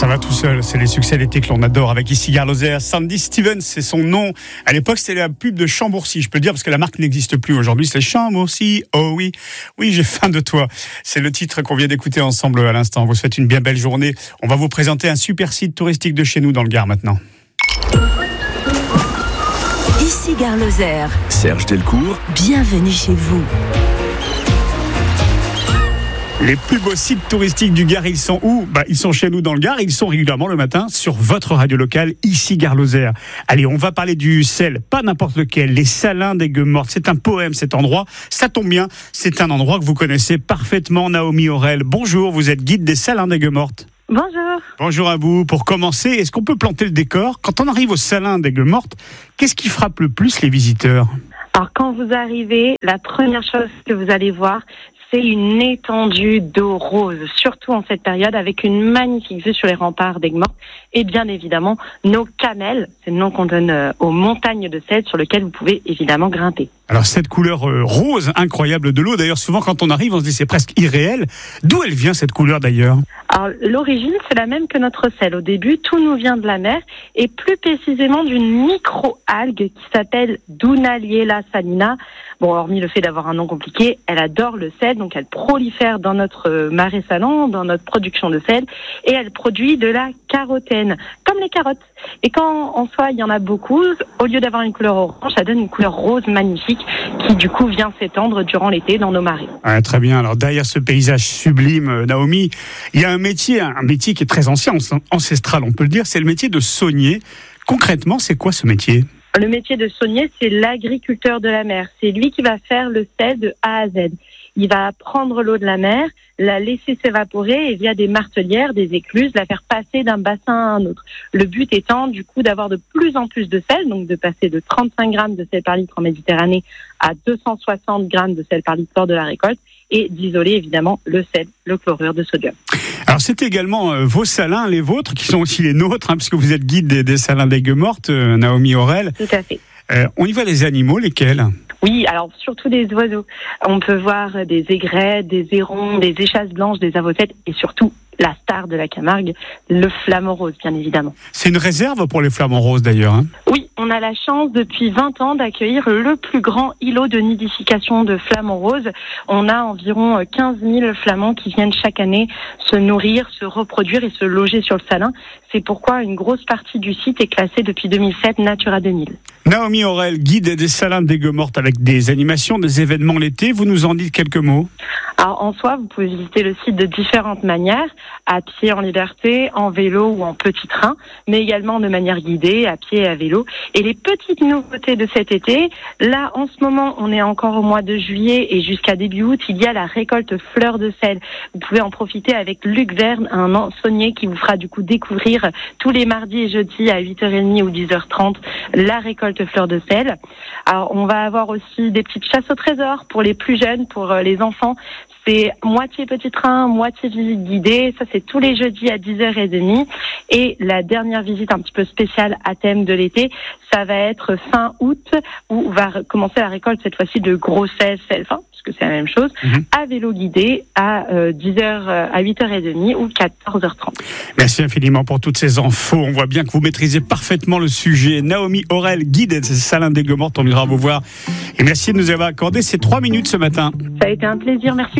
Ça va tout seul, c'est les succès d'été que l'on adore avec ici Gare Lozère. Sandy Stevens, c'est son nom. À l'époque, c'était la pub de Chambourcy, je peux le dire, parce que la marque n'existe plus aujourd'hui. C'est Chambourcy, oh oui, oui, j'ai faim de toi. C'est le titre qu'on vient d'écouter ensemble à l'instant. On vous souhaite une bien belle journée. On va vous présenter un super site touristique de chez nous dans le Gard maintenant. Ici Gare Lozère. Serge Delcourt. Bienvenue chez vous. Les plus beaux sites touristiques du Gard, ils sont où ? Ils sont chez nous dans le Gard. Ils sont régulièrement le matin sur votre radio locale, ici Gare Lozère. Allez, on va parler du sel, pas n'importe lequel, les salins des Gueux-Mortes. C'est un poème cet endroit. Ça tombe bien, c'est un endroit que vous connaissez parfaitement, Naomi Aurel. Bonjour, vous êtes guide des salins des Gueux-Mortes. Bonjour. Bonjour à vous. Pour commencer, est-ce qu'on peut planter le décor ? Quand on arrive au salin des Gueux-Mortes, qu'est-ce qui frappe le plus les visiteurs ? Alors quand vous arrivez, la première chose que vous allez voir, c'est une étendue d'eau rose, surtout en cette période, avec une magnifique vue sur les remparts d'Aigues-Mortes. Et bien évidemment, nos camels, c'est le nom qu'on donne aux montagnes de sel sur lesquelles vous pouvez évidemment grimper. Alors cette couleur rose incroyable de l'eau, d'ailleurs souvent quand on arrive on se dit c'est presque irréel. D'où elle vient cette couleur d'ailleurs ? Alors l'origine c'est la même que notre sel. Au début tout nous vient de la mer et plus précisément d'une micro-algue qui s'appelle Dunaliella salina. Bon, hormis le fait d'avoir un nom compliqué, elle adore le sel, donc elle prolifère dans notre marais salants, dans notre production de sel, et elle produit de la carotène, comme les carottes. Et quand en soi il y en a beaucoup, au lieu d'avoir une couleur orange, ça donne une couleur rose magnifique qui du coup vient s'étendre durant l'été dans nos marais. Ah, très bien, alors derrière ce paysage sublime, Naomi, il y a un métier qui est très ancien, ancestral on peut le dire, c'est le métier de saunier. Concrètement, c'est quoi ce métier ? Le métier de saunier, c'est l'agriculteur de la mer. C'est lui qui va faire le sel de A à Z. Il va prendre l'eau de la mer, la laisser s'évaporer et via des martelières, des écluses, la faire passer d'un bassin à un autre. Le but étant du coup d'avoir de plus en plus de sel, donc de passer de 35 grammes de sel par litre en Méditerranée à 260 grammes de sel par litre lors de la récolte et d'isoler évidemment le sel, le chlorure de sodium. Alors c'est également vos salins, les vôtres, qui sont aussi les nôtres, puisque vous êtes guide des salins des Gueux-Mortes, Naomi Aurel. Tout à fait. On y voit les animaux, lesquels ? Oui, alors surtout des oiseaux. On peut voir des aigrets, des hérons, des échasses blanches, des avocettes et surtout la star de la Camargue, le flamant rose, bien évidemment. C'est une réserve pour les flamants roses d'ailleurs, hein ? Oui, on a la chance depuis 20 ans d'accueillir le plus grand îlot de nidification de flamants roses. On a environ 15 000 flamands qui viennent chaque année se nourrir, se reproduire et se loger sur le salin. C'est pourquoi une grosse partie du site est classée depuis 2007 Natura 2000. Naomi Aurel, guide des salins des Gueux-Mortes avec des animations, des événements l'été. Vous nous en dites quelques mots ? Alors en soi, vous pouvez visiter le site de différentes manières, à pied en liberté, en vélo ou en petit train, mais également de manière guidée, à pied et à vélo. Et les petites nouveautés de cet été, là en ce moment, on est encore au mois de juillet et jusqu'à début août, il y a la récolte fleurs de sel. Vous pouvez en profiter avec Luc Verne, un saunier qui vous fera du coup découvrir tous les mardis et jeudis à 8h30 ou 10h30 la récolte fleurs de sel. Alors on va avoir aussi des petites chasses au trésor pour les plus jeunes, pour les enfants. C'est moitié petit train, moitié visite guidée. Ça, c'est tous les jeudis à 10h30. Et la dernière visite un petit peu spéciale à thème de l'été, ça va être fin août, où va commencer la récolte, cette fois-ci, de gros sel fin, parce que c'est la même chose, à vélo guidé à 10h, à 8h30 ou 14h30. Merci infiniment pour toutes ces infos. On voit bien que vous maîtrisez parfaitement le sujet. Naomi Aurel, guide des salins des Gueux-Mortes, on ira vous voir. Et merci de nous avoir accordé ces 3 minutes ce matin. Ça a été un plaisir. Merci.